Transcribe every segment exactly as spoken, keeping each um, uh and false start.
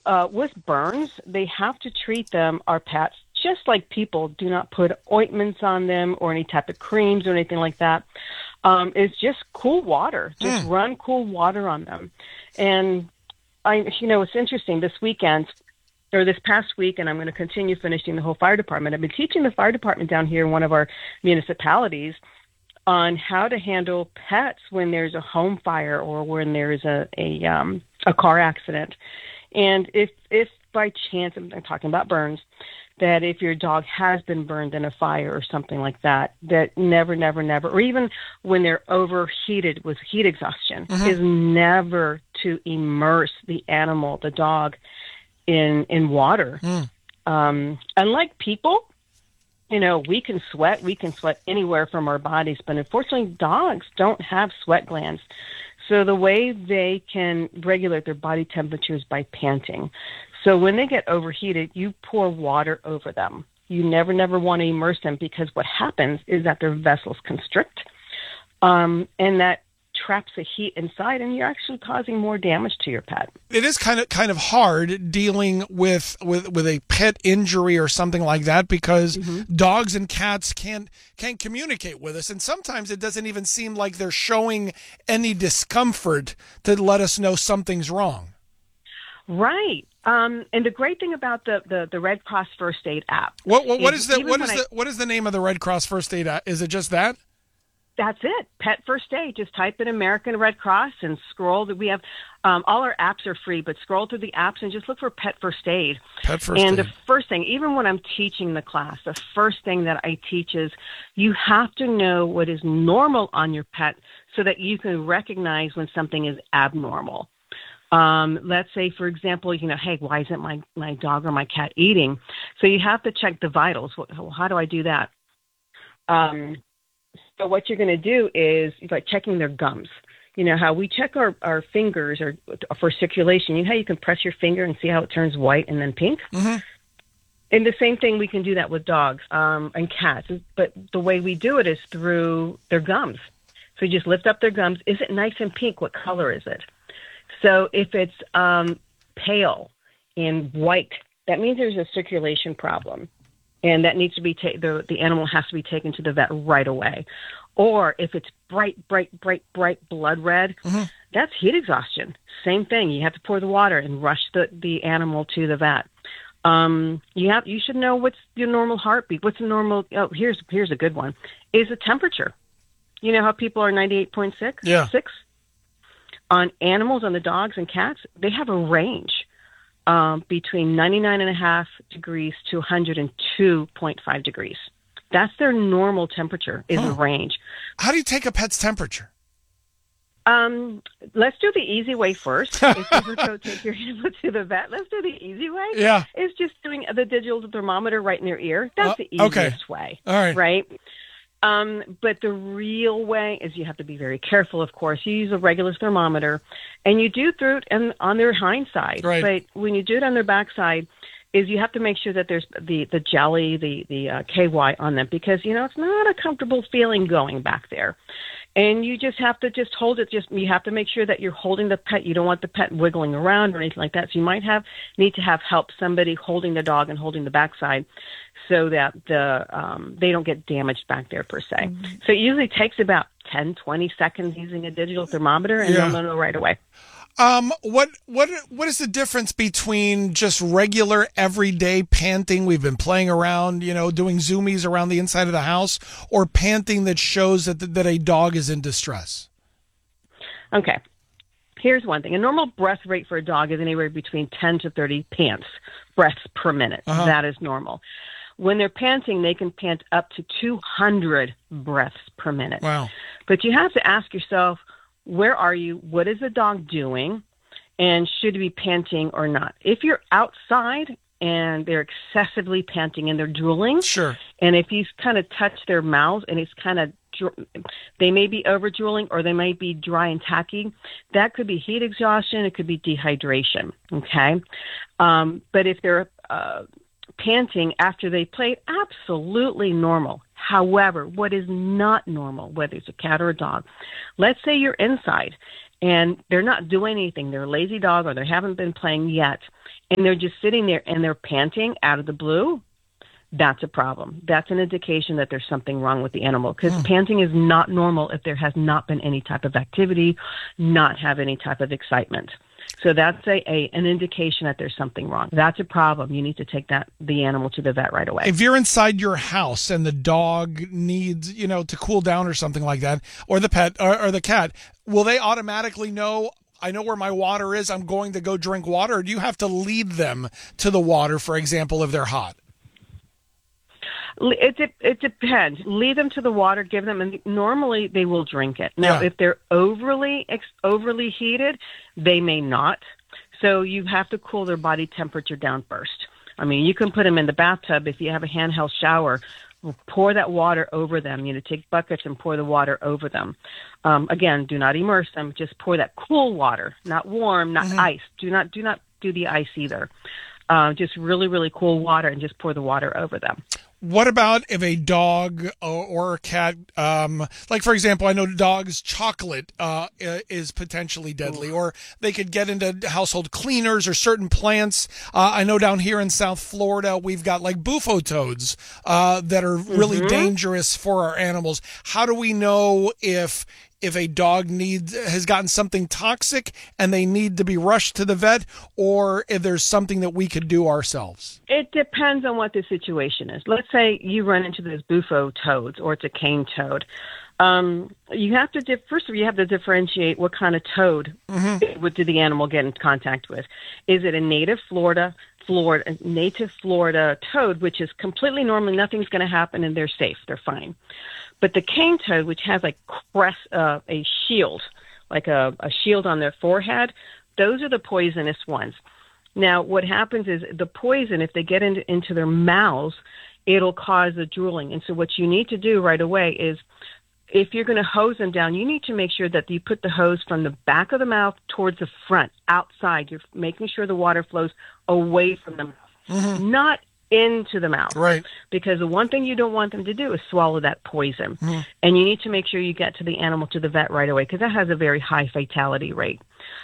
uh, with burns, they have to treat them, our pets, just like people. Do not put ointments on them or any type of creams or anything like that. Um, it's just cool water. Just mm. run cool water on them. And, I, you know, it's interesting. This weekend, or this past week, and I'm going to continue finishing the whole fire department. I've been teaching the fire department down here in one of our municipalities on how to handle pets when there's a home fire or when there's a a, um, a car accident. And if if by chance, I'm talking about burns, that if your dog has been burned in a fire or something like that, that never, never, never, or even when they're overheated with heat exhaustion, mm-hmm. is never to immerse the animal, the dog, in in water. Mm. Um, unlike people, you know, we can sweat. We can sweat anywhere from our bodies, but unfortunately, dogs don't have sweat glands. So the way they can regulate their body temperature is by panting. So when they get overheated, you pour water over them. You never, never want to immerse them, because what happens is that their vessels constrict, um, and that traps the heat inside, and you're actually causing more damage to your pet. It is kind of kind of hard dealing with with, with a pet injury or something like that, because mm-hmm. dogs and cats can't can't communicate with us, and sometimes it doesn't even seem like they're showing any discomfort to let us know something's wrong. Right. Um, and the great thing about the, the, the Red Cross First Aid app. What what, what is, is the what is I, the what is the name of the Red Cross First Aid app? Is it just that? That's it. Pet First Aid. Just type in American Red Cross and scroll. We have um, all our apps are free, but scroll through the apps and just look for Pet First Aid. Pet First and Aid. the first thing, even when I'm teaching the class, the first thing that I teach is you have to know what is normal on your pet so that you can recognize when something is abnormal. Um, let's say, for example, you know, hey, why isn't my, my dog or my cat eating? So you have to check the vitals. How do I do that? Um, So what you're going to do is like checking their gums. You know how we check our, our fingers or for circulation. You know how you can press your finger and see how it turns white and then pink? Mm-hmm. And the same thing, we can do that with dogs um, and cats. But the way we do it is through their gums. So you just lift up their gums. Is it nice and pink? What color is it? So if it's um, pale and white, that means there's a circulation problem. And that needs to be ta- the the animal has to be taken to the vet right away. Or if it's bright, bright, bright, bright blood red, mm-hmm. that's heat exhaustion. Same thing. You have to pour the water and rush the, the animal to the vet. Um, you have you should know what's your normal heartbeat. What's the normal? Oh, here's here's a good one. Is the temperature? You know how people are ninety-eight point six? Yeah. Six? On animals, on the dogs and cats, they have a range. Um, between ninety-nine and a half degrees to one hundred two point five degrees. That's their normal temperature, is huh. a range. How do you take a pet's temperature? Um, let's do the easy way first. If you ever go take your animal to the vet, let's do the easy way. Yeah. It's just doing the digital thermometer right in their ear. That's uh, the easiest okay. way. All right. Right? Um, but the real way is you have to be very careful, of course. You use a regular thermometer, and you do through it and on their hind side. Right. But when you do it on their backside, is you have to make sure that there's the, the jelly, the, the uh, K Y on them, because, you know, it's not a comfortable feeling going back there. And you just have to just hold it. Just you have to make sure that you're holding the pet. You don't want the pet wiggling around or anything like that. So you might have need to have help, somebody holding the dog and holding the backside, so that the um, they don't get damaged back there per se. Mm-hmm. So it usually takes about ten, twenty seconds using a digital thermometer, and yeah. they'll know right away. Um, what what what is the difference between just regular everyday panting? We've been playing around, you know, doing zoomies around the inside of the house, or panting that shows that that a dog is in distress. Okay, here's one thing: a normal breath rate for a dog is anywhere between ten to thirty pants breaths per minute. Uh-huh. That is normal. When they're panting, they can pant up to two hundred breaths per minute. Wow! But you have to ask yourself, where are you? What is the dog doing? And should he be panting or not? If you're outside and they're excessively panting and they're drooling, sure. And if you kind of touch their mouths and it's kind of, they may be over drooling or they might be dry and tacky. That could be heat exhaustion. It could be dehydration. Okay. Um, but if they're uh, panting after they played, absolutely normal. However, what is not normal, whether it's a cat or a dog, let's say you're inside and they're not doing anything. They're a lazy dog, or they haven't been playing yet, and they're just sitting there and they're panting out of the blue, that's a problem. That's an indication that there's something wrong with the animal, because mm. panting is not normal if there has not been any type of activity, not have any type of excitement. So that's a, a an indication that there's something wrong. That's a problem. You need to take that the animal to the vet right away. If you're inside your house and the dog needs, you know, to cool down or something like that, or the pet or, or the cat, will they automatically know, I know where my water is, I'm going to go drink water? Or do you have to lead them to the water, for example, if they're hot? It, it it depends. Lead them to the water, give them, and normally they will drink it. Now, yeah. if they're overly ex, overly heated, they may not. So you have to cool their body temperature down first. I mean, you can put them in the bathtub if you have a handheld shower. Pour that water over them. You know, take buckets and pour the water over them. Um, again, do not immerse them. Just pour that cool water, not warm, not mm-hmm. ice. Do not do not do the ice either. Uh, just really, really cool water, and just pour the water over them. What about if a dog or, or a cat, um, like, for example, I know dogs' chocolate uh, is potentially deadly, or they could get into household cleaners or certain plants. Uh, I know down here in South Florida, we've got like bufo toads uh, that are really mm-hmm. dangerous for our animals. How do we know if if a dog needs has gotten something toxic and they need to be rushed to the vet, or if there's something that we could do ourselves? It depends on what the situation is. Let's say you run into those bufo toads, or it's a cane toad. Um, you have to dif- first of all, you have to differentiate what kind of toad mm-hmm. what did the animal get in contact with. Is it a native Florida Florida a native Florida toad, which is completely normal, nothing's going to happen, and they're safe, they're fine. But the cane toad, which has like crest, uh, a shield, like a, a shield on their forehead, those are the poisonous ones. Now, what happens is the poison, if they get into, into their mouths, it'll cause the drooling. And so what you need to do right away is, if you're going to hose them down, you need to make sure that you put the hose from the back of the mouth towards the front, outside. You're making sure the water flows away from the mouth, mm-hmm. not into the mouth. Right. Because the one thing you don't want them to do is swallow that poison. Mm-hmm. And you need to make sure you get to the animal, to the vet right away, because that has a very high fatality rate.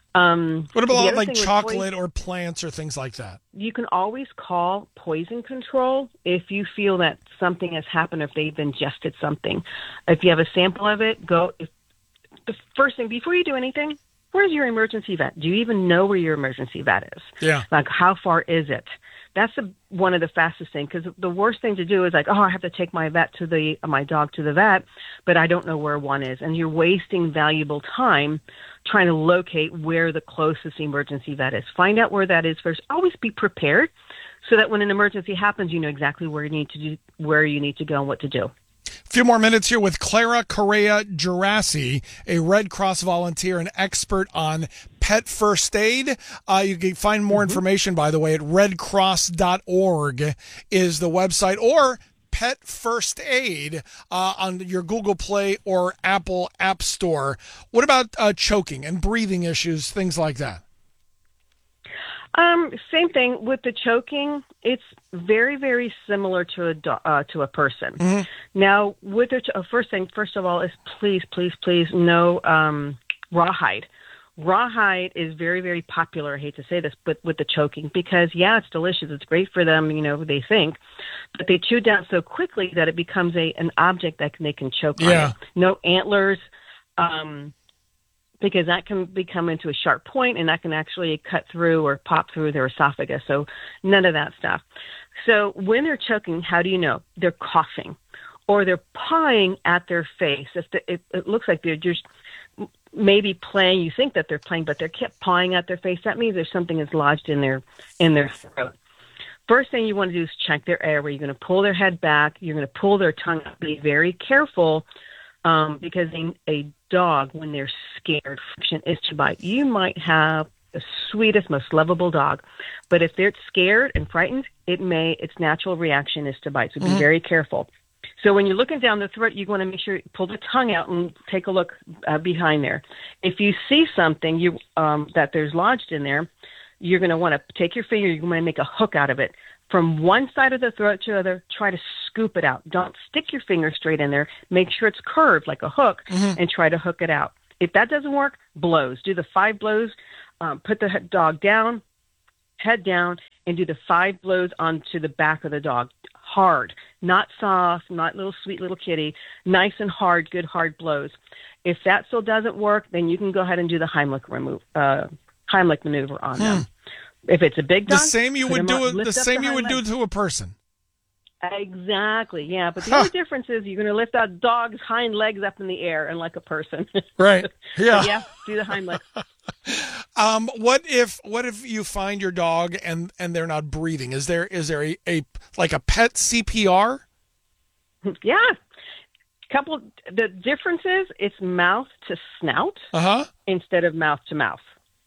Um, what about like chocolate poison, or plants or things like that? You can always call poison control if you feel that something has happened, if they've ingested something. If you have a sample of it, go. If, the first thing, before you do anything, where's your emergency vet? Do you even know where your emergency vet is? Yeah. Like, how far is it? That's the, one of the fastest things, because the worst thing to do is like, oh, I have to take my vet to the my dog to the vet, but I don't know where one is, and you're wasting valuable time trying to locate where the closest emergency vet is. Find out where that is first. Always be prepared, so that when an emergency happens, you know exactly where you need to do, where you need to go and what to do. A few more minutes here with Clara Correa Gerasi, a Red Cross volunteer and expert on pet first aid. Uh, you can find more mm-hmm. information, by the way, at red cross dot org is the website, or Pet First Aid uh, on your Google Play or Apple App Store. What about uh, choking and breathing issues, things like that? Um, same thing with the choking. It's very, very similar to a do- uh, to a person. Mm-hmm. Now, with the ch- uh, first thing, first of all, is please, please, please, no um, rawhide. Rawhide is very, very popular. I hate to say this, but with the choking, because yeah, it's delicious. It's great for them, you know, they think, but they chew down so quickly that it becomes a an object that can, they can choke yeah. on it. No antlers. Um, because that can become into a sharp point, and that can actually cut through or pop through their esophagus. So none of that stuff. So when they're choking, how do you know? They're coughing, or they're pawing at their face. If the, it, it looks like they're just maybe playing, you think that they're playing, but they're kept pawing at their face. That means there's something is lodged in their in their throat. First thing you want to do is check their airway. You're going to pull their head back. You're going to pull their tongue up. Be very careful. Um, because a, a dog, when they're scared, friction is to bite. You might have the sweetest, most lovable dog, but if they're scared and frightened, it may its natural reaction is to bite. So be mm-hmm. very careful. So when you're looking down the throat, you want to make sure you pull the tongue out and take a look uh, behind there. If you see something you um, that there's lodged in there, you're going to want to take your finger. You're going to make a hook out of it. From one side of the throat to the other, try to scoop it out. Don't stick your finger straight in there. Make sure it's curved like a hook, mm-hmm. and try to hook it out. If that doesn't work, blows. Do the five blows. Um, put the dog down, head down, and do the five blows onto the back of the dog. Hard, not soft, not little sweet little kitty. Nice and hard, good hard blows. If that still doesn't work, then you can go ahead and do the Heimlich remove, uh, Heimlich maneuver on hmm. them. If it's a big dog, the same you would do it. The same you would do to a person. Exactly, yeah. But the huh. only difference is you're going to lift that dog's hind legs up in the air and like a person. Right. Yeah. Yeah. Do the hind legs. Um, what if what if you find your dog and, and they're not breathing? Is there is there a, a like a pet C P R? Yeah. Couple. The difference is it's mouth to snout uh-huh. instead of mouth to mouth.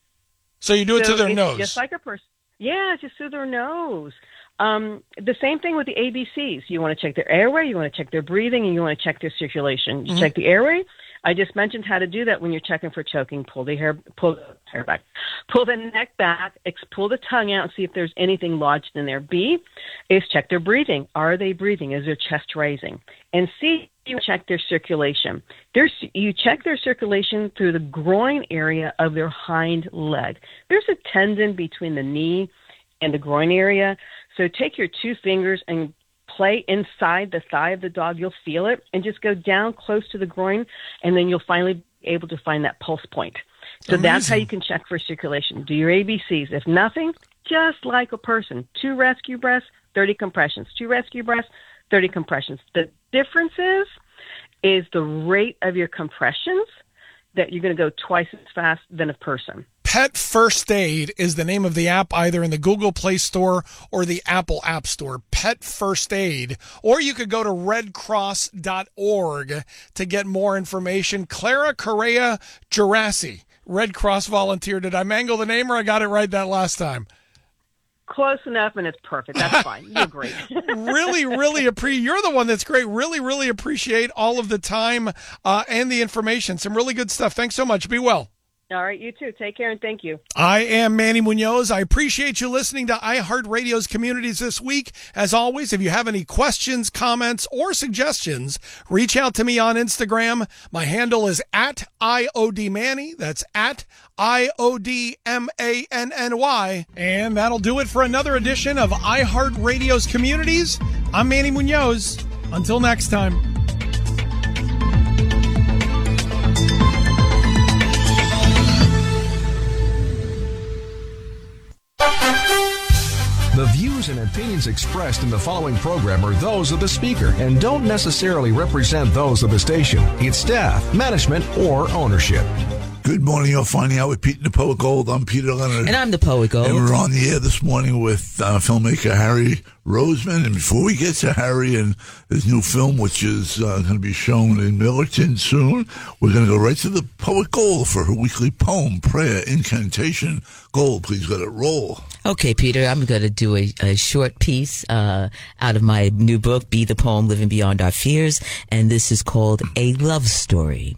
So you do it so to their it's nose, just like a person. Yeah, just through their nose. Um, the same thing with the A B Cs. You want to check their airway, you want to check their breathing, and you want to check their circulation. You mm-hmm. check the airway. I just mentioned how to do that when you're checking for choking. Pull the hair, pull the hair back, pull the neck back, ex- pull the tongue out, and see if there's anything lodged in there. B is check their breathing. Are they breathing? Is their chest rising? And C, you check their circulation. There's, you check their circulation through the groin area of their hind leg. There's a tendon between the knee and the groin area. So take your two fingers and play inside the thigh of the dog. You'll feel it, and just go down close to the groin, and then you'll finally be able to find that pulse point. So Amazing. That's how you can check for circulation. Do your A B Cs. If nothing, just like a person, two rescue breaths, thirty compressions. Two rescue breaths, thirty compressions. The difference is, is the rate of your compressions, that you're going to go twice as fast than a person. Pet First Aid is the name of the app, either in the Google Play Store or the Apple App Store. Pet First Aid. Or you could go to red cross dot org to get more information. Clara Correa Gerasi, Red Cross volunteer. Did I mangle the name, or I got it right that last time? Close enough, and it's perfect. That's fine. You're great. really, really appreciate. You're the one that's great. Really, really appreciate all of the time uh, and the information. Some really good stuff. Thanks so much. Be well. All right, you too. Take care, and thank you. I am Manny Munoz. I appreciate you listening to iHeartRadio's Communities this week. As always, if you have any questions, comments, or suggestions, reach out to me on Instagram. My handle is at I O D Manny. That's at I O D M A N N Y. And that'll do it for another edition of iHeartRadio's Communities. I'm Manny Munoz. Until next time. The views and opinions expressed in the following program are those of the speaker and don't necessarily represent those of the station, its staff, management, or ownership. Good morning. You're finding out with Pete and the Poet Gold. I'm Peter Leonard. And I'm the Poet Gold. And we're on the air this morning with uh, filmmaker Harry Roseman. And before we get to Harry and his new film, which is uh, going to be shown in Millerton soon, we're going to go right to the Poet Gold for her weekly poem, prayer, incantation. Gold, please let it roll. Okay, Peter, I'm going to do a, a short piece uh, out of my new book, Be the Poem, Living Beyond Our Fears. And this is called A Love Story.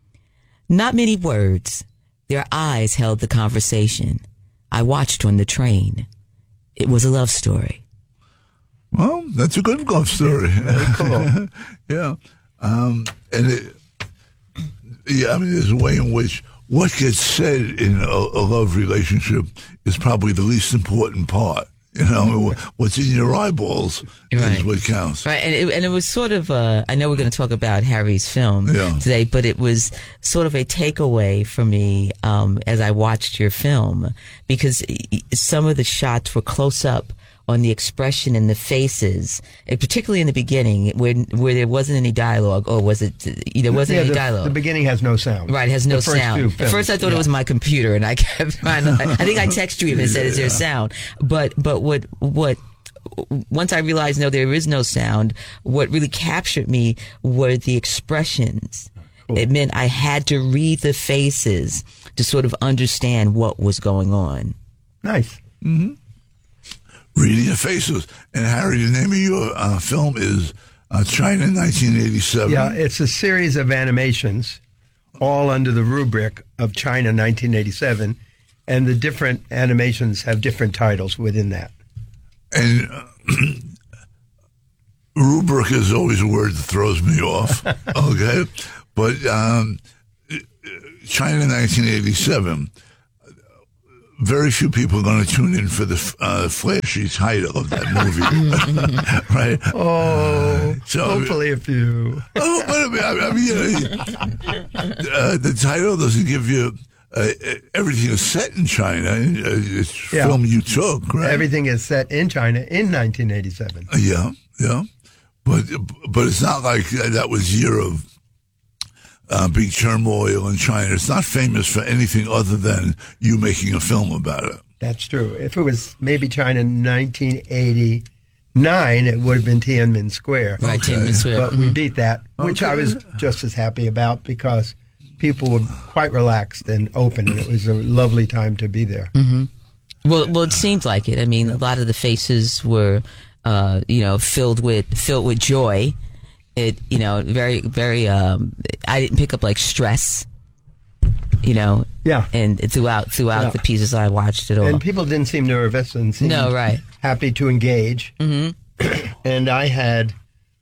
Not many words. Their eyes held the conversation. I watched on the train. It was a love story. Well, that's a good love story. Very cool. Yeah. Um, and it, yeah, I mean, there's a way in which what gets said in a, a love relationship is probably the least important part. You know, what's in your eyeballs right. is what counts. Right, and it, and it was sort of, uh, I know we're going to talk about Harry's film yeah. today, but it was sort of a takeaway for me um, as I watched your film, because some of the shots were close up on the expression in the faces, and particularly in the beginning, where where there wasn't any dialogue, or was it? There wasn't yeah, any the, dialogue. The beginning has no sound. Right, it has no the first sound. At first, I thought yeah. it was my computer, and I kept trying to. I think I texted you even and said, "Is there sound?" But but what what. Once I realized, no, there is no sound, what really captured me were the expressions. Cool. It meant I had to read the faces to sort of understand what was going on. Nice. Mm-hmm. Reading your faces. And Harry, the name of your uh, film is uh, China nineteen eighty-seven. Yeah, it's a series of animations, all under the rubric of China nineteen eighty-seven, and the different animations have different titles within that. And uh, rubric is always a word that throws me off, okay? But um, China nineteen eighty-seven, very few people are going to tune in for the uh, flashy title of that movie, right? Oh, so, hopefully a few. Oh, but I mean, I mean you know, uh, the title doesn't give you uh, everything is set in China. It's Yeah. film you took, right? Everything is set in China in nineteen eighty-seven. Uh, yeah, yeah, but but it's not like that was year of uh, big turmoil in China. It's not famous for anything other than you making a film about it. That's true. If it was maybe China nineteen eighty-nine, it would have been Tiananmen Square. Right, Okay. Tiananmen Square. But we beat that, which I Okay. was just as happy about because people were quite relaxed and open, and it was a lovely time to be there. Well, well, it seemed like it. I mean, a lot of the faces were, uh, you know, filled with filled with joy. It, you know, very, very. Um, I didn't pick up like stress, you know. Yeah. And throughout throughout Yeah. the pieces I watched it all. And people didn't seem nervous and seemed No, right. happy to engage. Mhm. And I had,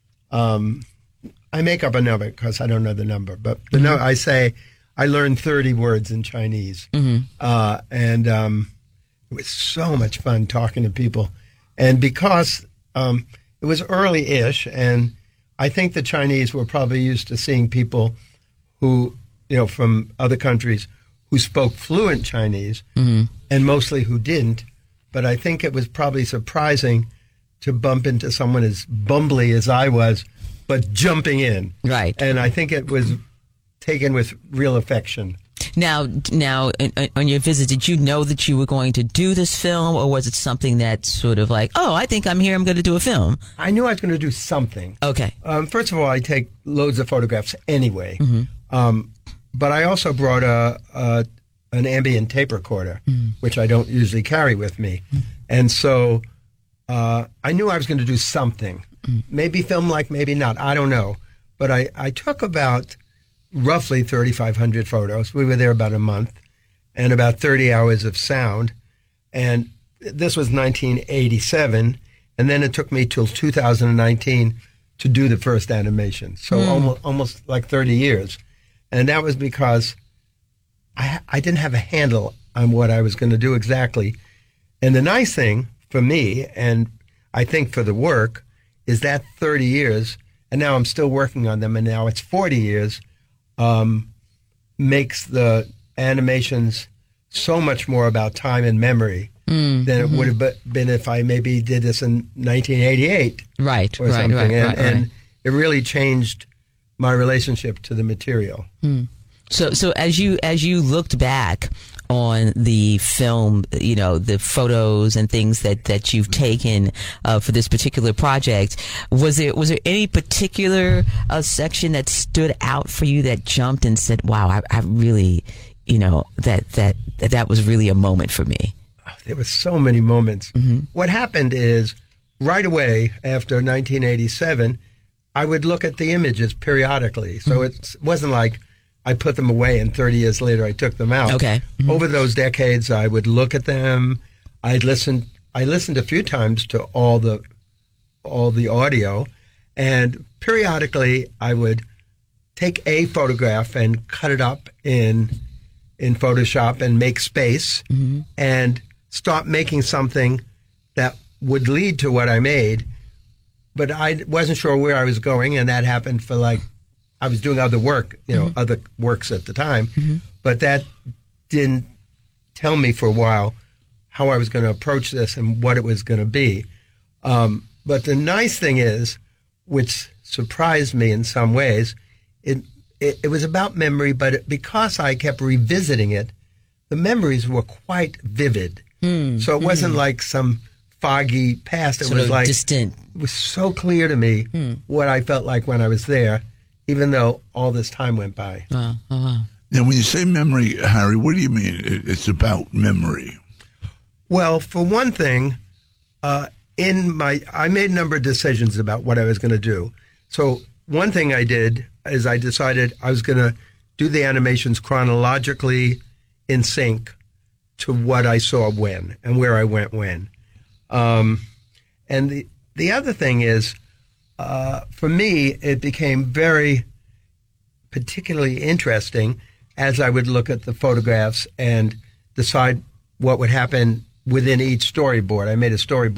um, I make up a number because I don't know the number, but the no, I say I learned thirty words in Chinese, uh, and um, it was so much fun talking to people. And because um, it was early-ish, and I think the Chinese were probably used to seeing people who, you know, from other countries who spoke fluent Chinese, and mostly who didn't. But I think it was probably surprising to bump into someone as bumbly as I was, but jumping in. Right. And I think it was taken with real affection. Now, now, in- in- on your visit, did you know that you were going to do this film, or was it something that sort of like, oh, I think I'm here, I'm going to do a film? I knew I was going to do something. Okay. Um, first of all, I take loads of photographs anyway. Um, but I also brought a, a an ambient tape recorder, which I don't usually carry with me. And so uh, I knew I was going to do something. Maybe film like, maybe not. I don't know. But I, I took about roughly thirty-five hundred photos. We were there about a month and about thirty hours of sound. And this was nineteen eighty-seven. And then it took me till two thousand nineteen to do the first animation. So almost, almost like thirty years. And that was because I, I didn't have a handle on what I was going to do exactly. And the nice thing for me, and I think for the work, is that thirty years, and now I'm still working on them, and now it's forty years, um, makes the animations so much more about time and memory Mm, than it would have be- been if I maybe did this in nineteen eighty-eight Right, or right, something. right, and, right, and right. it really changed my relationship to the material. So, so as you as you looked back on the film, you know, the photos and things that, that you've taken uh, for this particular project, was there was there any particular uh, section that stood out for you that jumped and said, "Wow, I, I really, you know, that that that was really a moment for me." There were so many moments. What happened is, right away after nineteen eighty-seven, I would look at the images periodically. So it wasn't like I put them away and thirty years later I took them out. Okay. Over those decades, I would look at them. I'd listen. I listened a few times to all the all the audio, and periodically I would take a photograph and cut it up in in Photoshop and make space and start making something that would lead to what I made. But I wasn't sure where I was going, and that happened for like, I was doing other work, you know, other works at the time. But that didn't tell me for a while how I was going to approach this and what it was going to be. Um, but the nice thing is, which surprised me in some ways, it it, it was about memory, but it, because I kept revisiting it, the memories were quite vivid. So it wasn't like some foggy past. It Sort was of like distant. it was so clear to me what I felt like when I was there, even though all this time went by. Wow, oh, wow. Now, when you say memory, Harry, what do you mean? It- It's about memory. Well, for one thing, uh, in my I made a number of decisions about what I was going to do. So one thing I did is I decided I was going to do the animations chronologically in sync to what I saw when and where I went when. Um, and the the other thing is, uh, for me, it became very particularly interesting as I would look at the photographs and decide what would happen within each storyboard. I made a storyboard